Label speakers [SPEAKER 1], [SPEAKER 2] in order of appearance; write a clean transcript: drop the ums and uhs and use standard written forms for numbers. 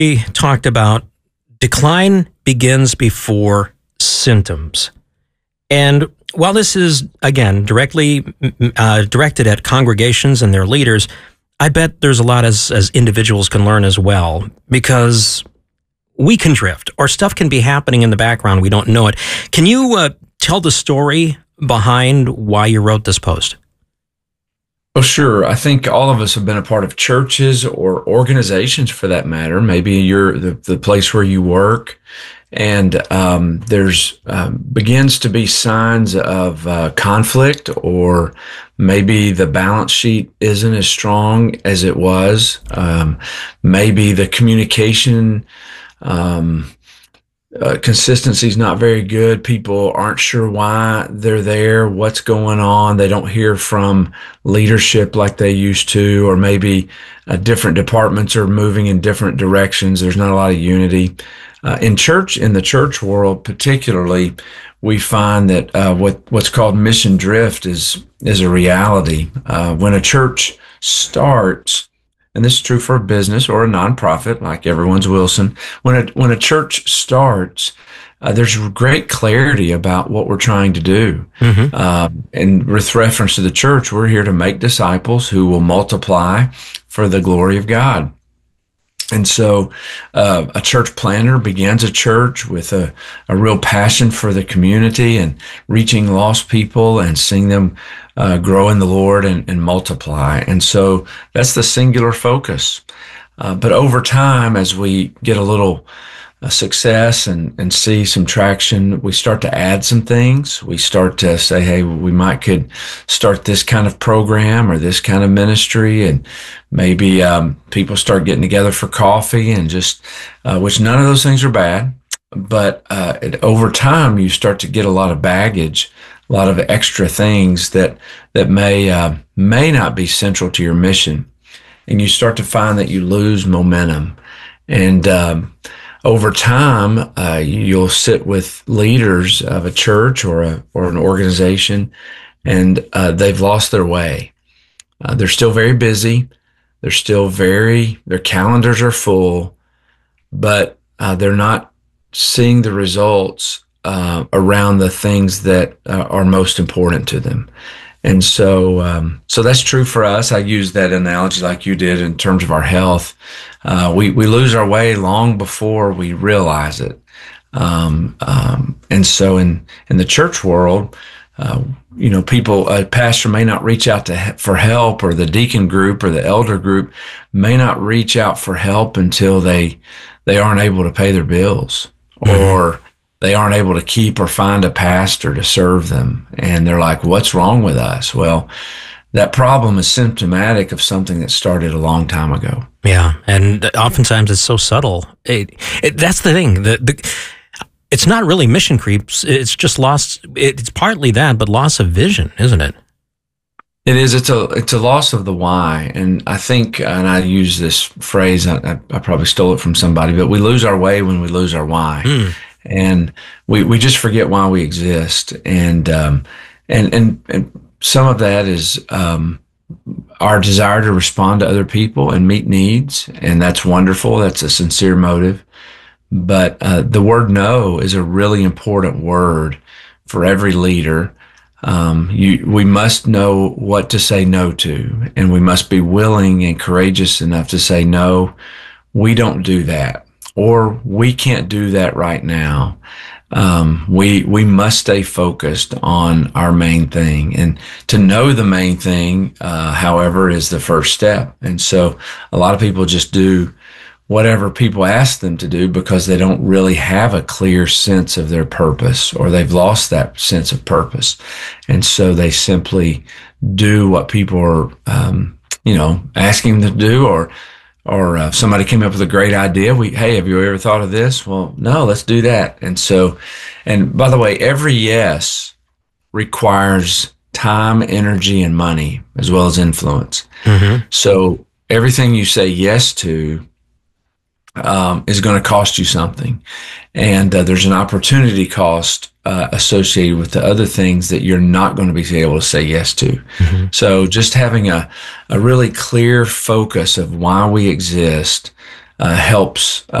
[SPEAKER 1] We talked about decline begins before symptoms. And while this is, again, directly directed at congregations and their leaders, I bet there's a lot as individuals can learn as well, because we can drift, or stuff can be happening in the background. We don't know it. Can you tell the story behind why you wrote this post?
[SPEAKER 2] Well, sure. I think all of us have been a part of churches or organizations for that matter. Maybe you're the place where you work, and there's begins to be signs of conflict, or maybe the balance sheet isn't as strong as it was. Maybe the communication consistency is not very good. People aren't sure why they're there, what's going on. They don't hear from leadership like they used to, or maybe different departments are moving in different directions. There's not a lot of unity. In the church world particularly, we find that what's called mission drift is a reality. When a church starts, and this is true for a business or a nonprofit like Everyone's Wilson, when a church starts, there's great clarity about what we're trying to do. Mm-hmm. And with reference to the church, we're here to make disciples who will multiply for the glory of God. And so a church planner begins a church with a real passion for the community and reaching lost people and seeing them grow in the Lord and multiply. And so that's the singular focus. But over time, as we get a little success and see some traction, we start to add some things. We start to say, hey, we could start this kind of program or this kind of ministry, and maybe people start getting together for coffee and just, which none of those things are bad, but over time you start to get a lot of baggage, a lot of extra things that may not be central to your mission, and you start to find that you lose momentum. And over time, you'll sit with leaders of a church or an organization, and they've lost their way. They're still very busy. Their calendars are full, but they're not seeing the results around the things that are most important to them. And so that's true for us. I use that analogy like you did in terms of our health. We lose our way long before we realize it. And so in the church world, a pastor may not reach out for help, or the deacon group or the elder group may not reach out for help until they aren't able to pay their bills, or they aren't able to keep or find a pastor to serve them. And they're like, what's wrong with us? Well, that problem is symptomatic of something that started a long time ago.
[SPEAKER 1] Yeah, and oftentimes it's so subtle. That's the thing. It's not really mission creeps. It's just loss. It's partly that, but loss of vision, isn't it?
[SPEAKER 2] It is. It's a loss of the why. And I think, and I use this phrase, I probably stole it from somebody, but we lose our way when we lose our why. And we just forget why we exist. And some of that is our desire to respond to other people and meet needs. And that's wonderful. That's a sincere motive. But the word no is a really important word for every leader. We must know what to say no to, and we must be willing and courageous enough to say, no, we don't do that, or we can't do that right now. We must stay focused on our main thing, and to know the main thing, however, is the first step. And so a lot of people just do whatever people ask them to do because they don't really have a clear sense of their purpose, or they've lost that sense of purpose. And so they simply do what people are, asking them to do, or somebody came up with a great idea. Hey, have you ever thought of this? Well, no, let's do that. And by the way, every yes requires time, energy, and money, as well as influence. Mm-hmm. So everything you say yes to is going to cost you something. And there's an opportunity cost associated with the other things that you're not going to be able to say yes to. Mm-hmm. So just having a really clear focus of why we exist helps